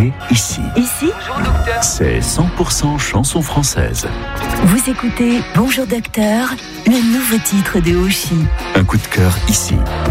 chercher ici. Ici, C'est 100% chanson française. vous écoutez Bonjour Docteur, le nouveau titre de Oshi. Un coup de cœur ici.